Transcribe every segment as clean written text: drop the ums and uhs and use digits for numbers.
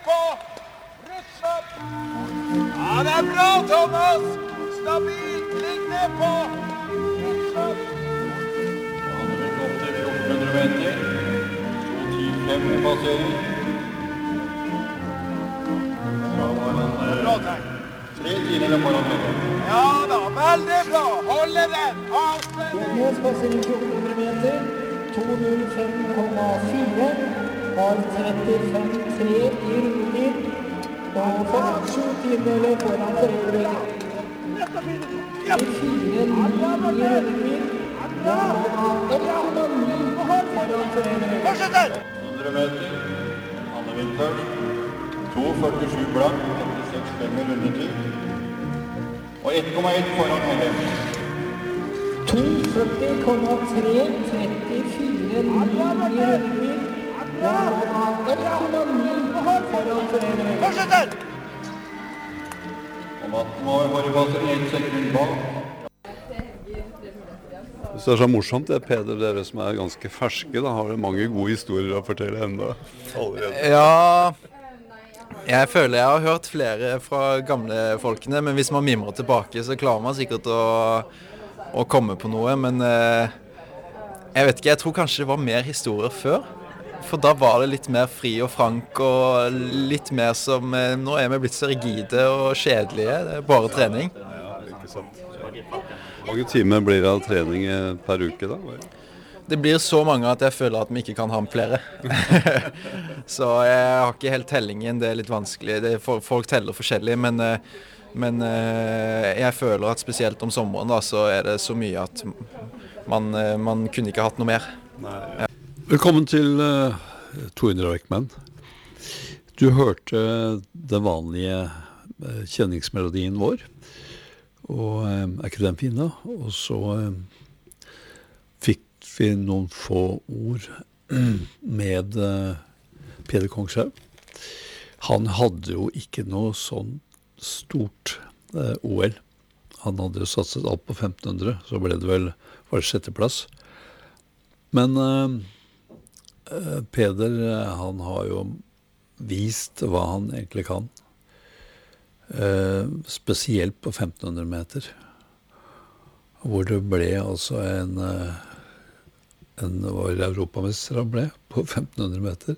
på. Russ opp. Ja, det bra, Thomas. Stabilt. Ligg ned på. Russ opp. Han er opp til 1400 meter. 2.10.5 passering. Bra tegn. 3 tiende foran meg. Ja da, veldig bra. Holde den. Avspenning. Passering 1400 meter, 2.05,4, har 35,3 i rundtid, og får 7 tiendedeler foran foreldre. 4,9 i rundtid, og har 1,9 foran foreldre. Fortsetter. 100 meter. Anne Vinter. 2.47 blank. 36,5 i rundetid. Og 1,1 foran Helle. 2,40,3, 34,9 i rundtid, og har 1,9 foran foreldre. Fortsetter. Om 18 år var det passering 1 sekund bak. Så det er så morsomt det, Peder, dere som er ganske ferske, da har dere mange gode historier å fortelle enda allerede. Ja, jeg føler jeg har hørt flere fra gamle folkene, men hvis man mimrer tilbake, så klarer man sikkert å komme på noe, men jeg vet ikke, jeg tror kanskje det var mer historier før, for da var det litt mer fri og frank, og litt mer som, nå er vi blitt så rigide og kjedelige, det er bare trening. Ja, ikke sant. Hvor mange timer blir det av trening per uke da? Det blir så mange at jeg føler at vi ikke kan ha med flere. Så jeg har ikke helt tellingen, det er litt vanskelig. Folk teller forskjellig, men jeg føler at spesielt om sommeren da, så er det så mye at man kunne ikke hatt noe mer. Nei. Velkommen til 200 Ekman. Du hørte den vanlige kjenningsmelodien vår, og er ikke den fin da? Og så fikk vi noen få ord med Peder Kongshaug. Han hadde jo ikke noe sånn stort OL. Han hadde jo satset alt på 1500, så ble det vel var det 6. plass. Men Peder, han har jo vist hva han egentlig kan. Spesielt på 1500 meter. Hvor det ble altså en var europamester han ble på 1500 meter.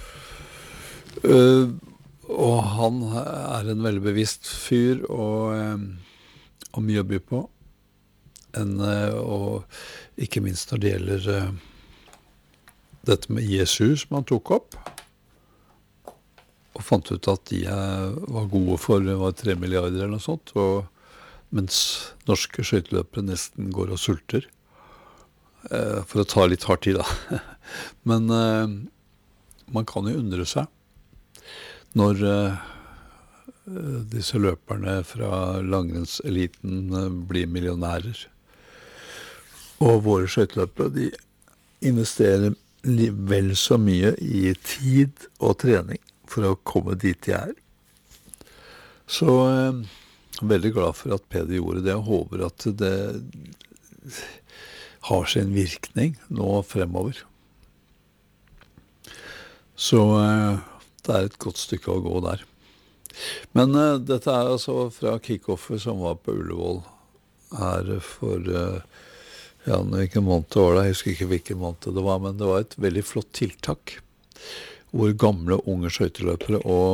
Og han er en veldig bevisst fyr og mye å by på. Og ikke minst når det gjelder dette med ISU som han tok opp. Og fant ut at de var gode for 3 milliarder eller noe sånt. Mens norske skøyteløpere nesten går og sulter. For å ta litt hardt i da. Men man kan jo undre seg når disse løperne fra langrennseliten blir millionærer. Og våre skøyteløpere, de investerer vel så mye i tid og trening for å komme dit de er. Så jeg er veldig glad for at Peder gjorde det, og håper at det har sin virkning nå fremover. Så det er et godt stykke å gå der. Men dette er altså fra kickoffet som var på Ullevål her for hvilken måned det var da, jeg husker ikke hvilken måned det var, men det var et veldig flott tiltak, hvor gamle, unge skøyteløpere og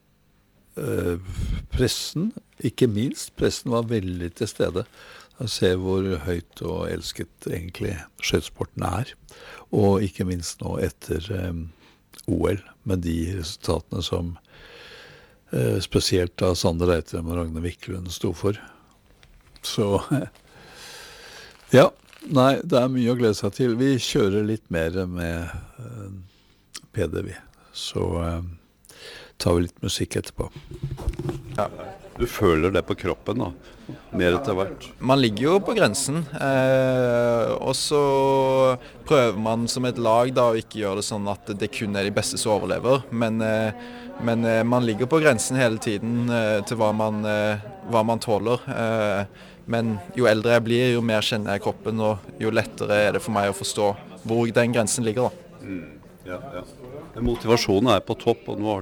pressen, ikke minst, pressen var veldig til stede. Jeg ser hvor høyt og elsket egentlig skøytesporten er, og ikke minst nå etter OL, med de resultatene som spesielt da Sander Reitrem og Ragnar Wiklund stod for. Så ja, nei, det er mye å glede seg til. Vi kjører litt mer med Peder, vi. Så tar vi litt musikk etterpå. Ja. Du føler det på kroppen da, mer etter hvert. Man ligger jo på grensen, og så prøver man som et lag da å ikke gjøre det sånn at det kun er de beste som overlever, men man ligger på grensen hele tiden til hva man tåler. Men jo eldre jeg blir, jo mer kjenner jeg kroppen, og jo lettere er det for meg å forstå hvor den grensen ligger da. Ja. Motivasjonen er på topp, og nå har